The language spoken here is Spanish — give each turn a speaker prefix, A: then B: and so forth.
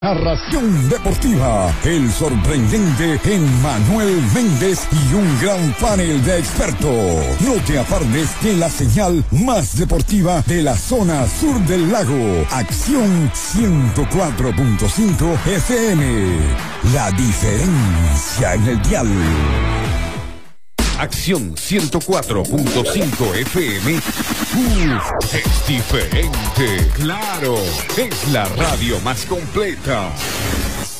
A: Narración deportiva, el sorprendente Emmanuel Méndez y un gran panel de expertos. No te apartes de la señal más deportiva de la zona sur del lago. Acción 104.5 FM. La diferencia en el dial.
B: Acción 104.5 FM. Es diferente. Claro, es la radio más completa.